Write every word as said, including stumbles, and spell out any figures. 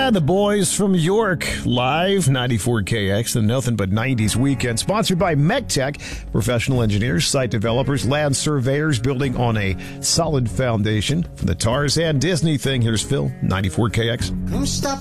Yeah, the boys from York, live, ninety-four K X, the Nothing But nineties Weekend, sponsored by MechTech, professional engineers, site developers, land surveyors, building on a solid foundation. From the Tarzan Disney thing, here's Phil, ninety-four K X. Come stop